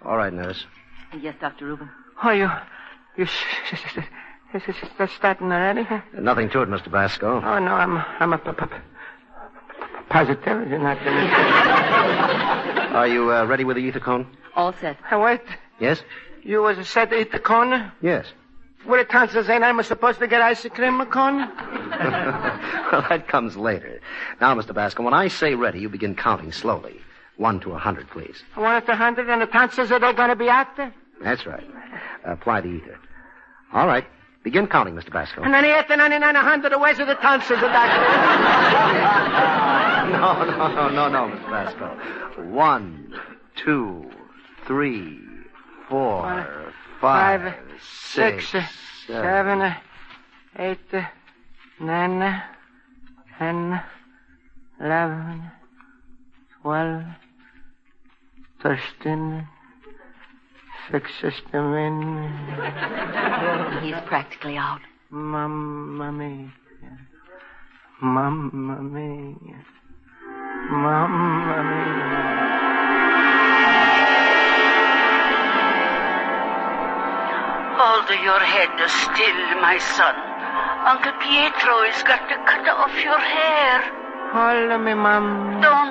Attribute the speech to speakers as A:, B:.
A: All right, nurse.
B: Yes, Dr. Rubin.
C: Oh, you starting already?
A: Nothing to it, Mr. Basco.
C: Oh, no, I'm a positive. You're not going to...
A: Are you ready with the ether cone?
B: All set.
C: Wait.
A: Yes?
C: You was set to eat the cone?
A: Yes.
C: What the tonsils ain't I supposed to get ice cream a cone?
A: Well, that comes later. Now, Mr. Basco, when I say ready, you begin counting slowly. 1 to 100, please.
C: 1 to 100, and the tonsils, are they going to be out there?
A: That's right. Apply the ether. All right. Begin counting, Mr. Basco.
C: 98 to 99, 100. Where's the tonsils, Doctor?
A: No, Mr. Basco. 1, 2, 3, 4, 5, 6,
C: 7, 8, 9, 10, 11, 12, 13, 16.
B: He's practically out.
C: Mamma mia. Mamma mia. Mamma mia.
D: Hold your head still, my son. Uncle Pietro has got to cut off your hair.
C: Hold me, Mom.
D: Don't